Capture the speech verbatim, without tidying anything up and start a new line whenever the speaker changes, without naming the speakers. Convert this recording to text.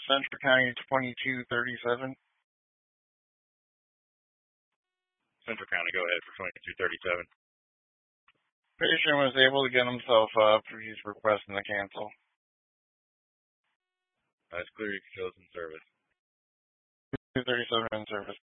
Central County twenty-two thirty-seven.
Central County, go ahead for twenty-two thirty-seven.
Patient was able to get himself up. He's requesting to cancel.
That's clear. You can show us in service.
two thirty-seven in service.